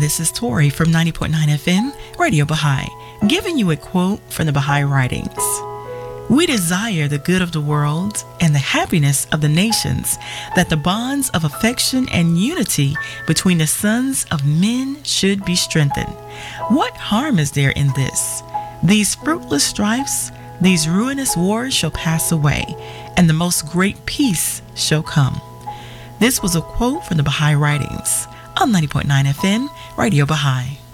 this is Tori from 90.9 FM, Radio Baha'i, giving you a quote from the Baha'i writings. We desire the good of the world and the happiness of the nations, that the bonds of affection and unity between the sons of men should be strengthened. What harm is there in this? These fruitless strifes, these ruinous wars shall pass away, and the most great peace shall come. This was a quote from the Baha'i writings on 90.9 FM, Radio Baha'i.